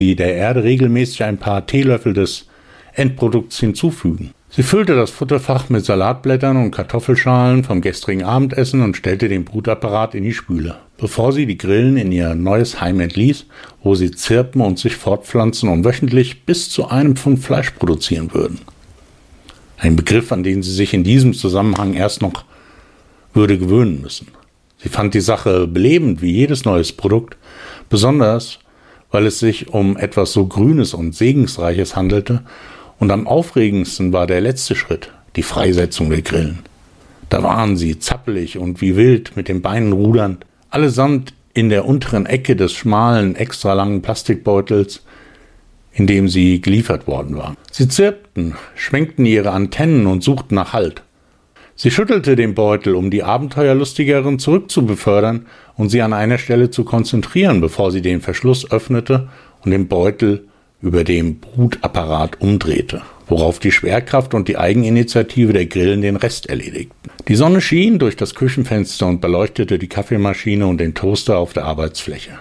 sie der Erde regelmäßig ein paar Teelöffel des Endprodukts hinzufügen. Sie füllte das Futterfach mit Salatblättern und Kartoffelschalen vom gestrigen Abendessen und stellte den Brutapparat in die Spüle, bevor sie die Grillen in ihr neues Heim entließ, wo sie zirpen und sich fortpflanzen und wöchentlich bis zu einem Pfund Fleisch produzieren würden. Ein Begriff, an den sie sich in diesem Zusammenhang erst noch würde gewöhnen müssen. Sie fand die Sache belebend wie jedes neues Produkt, besonders weil es sich um etwas so Grünes und Segensreiches handelte, und am aufregendsten war der letzte Schritt, die Freisetzung der Grillen. Da waren sie zappelig und wie wild mit den Beinen rudernd, allesamt in der unteren Ecke des schmalen, extra langen Plastikbeutels, in dem sie geliefert worden waren. Sie zirpten, schwenkten ihre Antennen und suchten nach Halt. Sie schüttelte den Beutel, um die Abenteuerlustigeren zurückzubefördern und sie an einer Stelle zu konzentrieren, bevor sie den Verschluss öffnete und den Beutel über dem Brutapparat umdrehte, worauf die Schwerkraft und die Eigeninitiative der Grillen den Rest erledigten. Die Sonne schien durch das Küchenfenster und beleuchtete die Kaffeemaschine und den Toaster auf der Arbeitsfläche.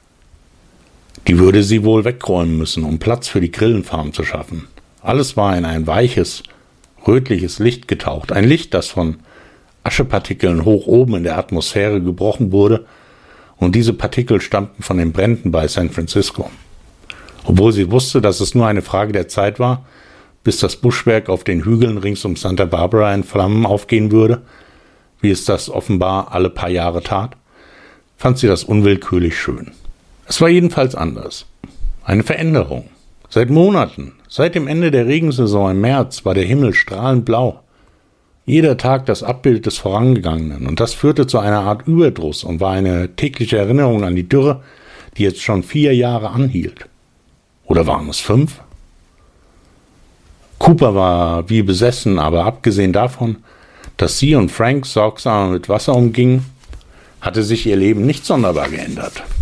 Die würde sie wohl wegräumen müssen, um Platz für die Grillenfarm zu schaffen. Alles war in ein weiches, rötliches Licht getaucht, ein Licht, das von Aschepartikeln hoch oben in der Atmosphäre gebrochen wurde, und diese Partikel stammten von den Bränden bei San Francisco. Obwohl sie wusste, dass es nur eine Frage der Zeit war, bis das Buschwerk auf den Hügeln rings um Santa Barbara in Flammen aufgehen würde, wie es das offenbar alle paar Jahre tat, fand sie das unwillkürlich schön. Es war jedenfalls anders. Eine Veränderung. Seit Monaten, seit dem Ende der Regensaison im März, war der Himmel strahlend blau. Jeder Tag das Abbild des Vorangegangenen, und das führte zu einer Art Überdruss und war eine tägliche Erinnerung an die Dürre, die jetzt schon 4 Jahre anhielt. Oder waren es 5? Cooper war wie besessen, aber abgesehen davon, dass sie und Frank sorgsam mit Wasser umgingen, hatte sich ihr Leben nicht sonderbar geändert.